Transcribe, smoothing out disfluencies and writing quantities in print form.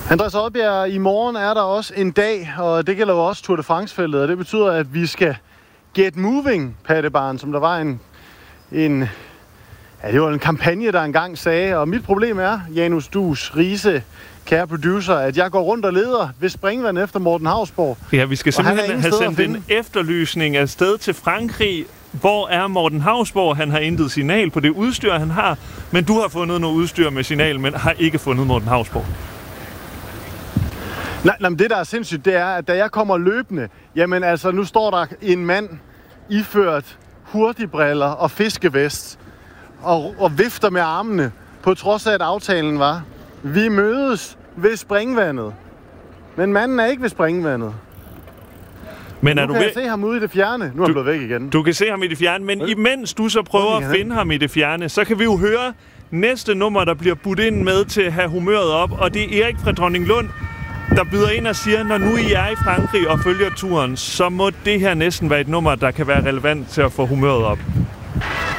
Andreas Odbjerg, i morgen er der også en dag, og det gælder jo også Tour de France-feltet, og det betyder, at vi skal get moving, Pattebaren, som der var det var en kampagne, der engang sagde, og mit problem er, Janus Dus Riise, kære producer, at jeg går rundt og leder ved springvand efter Morten Hausborg. Ja, vi skal simpelthen have sendt en efterlysning af sted til Frankrig. Hvor er Morten Hausborg? Han har intet signal på det udstyr, han har, men du har fundet noget udstyr med signal, men har ikke fundet Morten Hausborg. Nej, men det, der er sindssygt, det er, at da jeg kommer løbende, jamen altså, nu står der en mand iført hurtigbriller og fiskevest og vifter med armene, på trods af, at aftalen var, vi mødes ved springvandet. Men manden er ikke ved springvandet. Men nu kan jeg se ham ude i det fjerne. Nu er han blevet væk igen. Du kan se ham i det fjerne, men imens du så prøver at finde ham i det fjerne, så kan vi jo høre næste nummer, der bliver budt ind med til at have humøret op, og det er Erik fra Dronninglund, der byder ind og siger, når nu I er i Frankrig og følger turen, så må det her næsten være et nummer, der kan være relevant til at få humøret op.